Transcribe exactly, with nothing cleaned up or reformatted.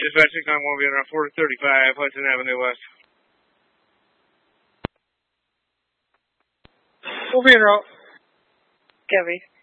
Dispatch six nine one, being around four thirty-five Hudson Avenue West. We'll be in route. Copy.